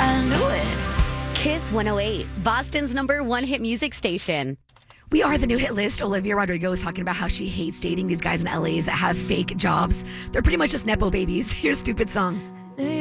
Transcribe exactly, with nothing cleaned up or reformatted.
I knew it. Kiss one oh eight, Boston's number one hit music station. We are the new hit list. Olivia Rodrigo is talking about how she hates dating these guys in L A that have fake jobs. They're pretty much just Nepo babies. Here's Stupid Song.